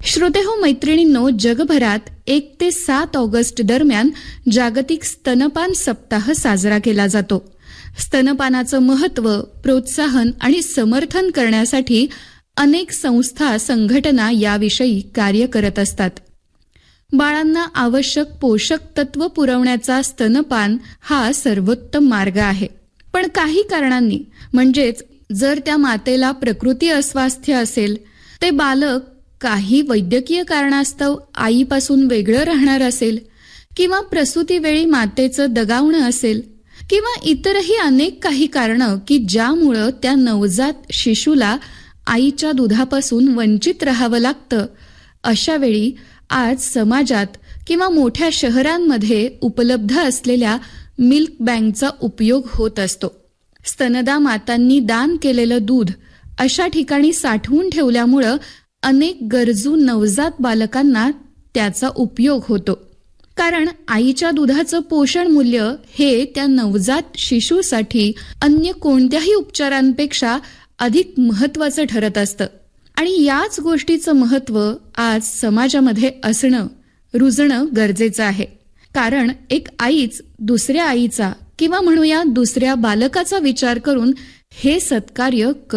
श्रोतेहो मैत्रिणींनो, जगभरात 1 ते 7 ऑगस्ट दरम्यान जागतिक स्तनपान सप्ताह साजरा केला जातो. स्तनपानाचं महत्त्व, प्रोत्साहन आणि समर्थन करण्यासाठी अनेक संस्था, संघटना याविषयी कार्य करत असतात. बाळांना आवश्यक पोषक तत्व पुरवण्याचा स्तनपान हा सर्वोत्तम मार्ग आहे. पण काही कारणांनी, म्हणजेच जर त्या मातेला प्रकृती अस्वास्थ्य असेल, ते बालक काही वैद्यकीय कारणास्तव आईपासून वेगळं राहणार असेल, किंवा प्रसूतीवेळी मातेचं दगावणं असेल, किंवा इतरही अनेक काही कारणं की ज्यामुळं त्या नवजात शिशूला आईच्या दुधापासून वंचित राहावं लागतं, अशा वेळी आज समाजात किंवा मोठ्या शहरांमध्ये उपलब्ध असलेल्या मिल्क बँकचा उपयोग होत असतो. स्तनदा मातांनी दान केलेलं दूध अशा ठिकाणी साठवून ठेवल्यामुळं अनेक गरजू नवजात बालकांना त्याचा उपयोग होतो. कारण आईच्या दुधाचं पोषण मूल्य हे त्या नवजात शिशूसाठी अन्य कोणत्याही उपचारांपेक्षा अधिक महत्त्वाचं ठरत असतं. आणि याच गोष्टीचं महत्त्व आज समाजामध्ये असणं, रुजणं गरजेचं आहे. कारण एक आईच दुसऱ्या आईचा किंवा म्हणूया दुसऱ्या बालकाचा विचार करून हे सत्कार्य